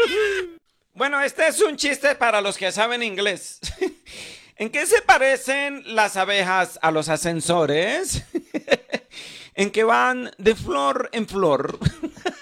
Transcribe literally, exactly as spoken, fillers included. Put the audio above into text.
Bueno, este es un chiste para los que saben inglés. ¿En qué se parecen las abejas a los ascensores? En que van de flor en flor.